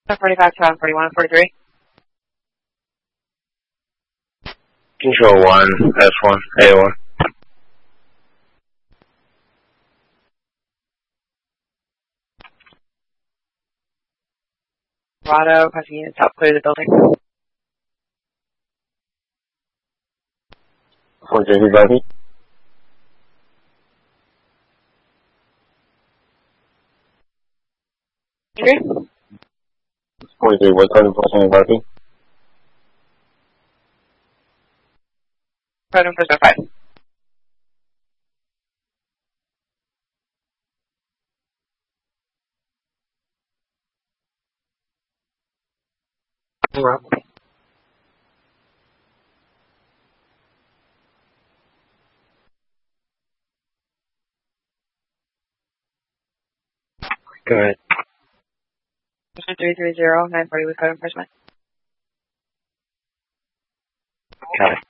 45 to 41, 43. Control 1, S1, A1. Colorado, crossing units out, clear the building. 4J, who's ready? Okay. 4J, what code enforcement is RP? Code enforcement 5. Go ahead. 330, 940 with code enforcement. Got it.